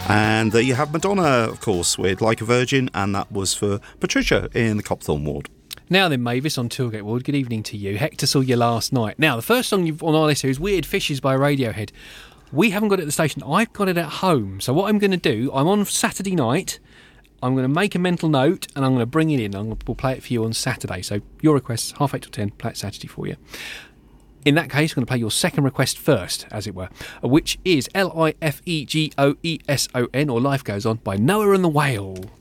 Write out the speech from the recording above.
And there you have Madonna, of course, with Like a Virgin, and that was for Patricia in the Copthorne ward. Now then, Mavis on Tilgate Ward, good evening to you. Hector saw you last night. Now, the first song on our list here is Weird Fishes by Radiohead. We haven't got it at the station. I've got it at home. So what I'm going to do, I'm on Saturday night. I'm going to make a mental note and I'm going to bring it in. We'll play it for you on Saturday. So your requests, 8:30 till 10, play it Saturday for you. In that case, I'm going to play your second request first, as it were, which is Lifegoeson, or Life Goes On, by Noah and the Whale.